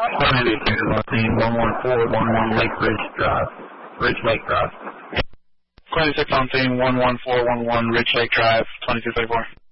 11411 Lake Ridge Drive. Ridge Lake Drive. 26 on scene, 11411 Ridge Lake Drive, 2234.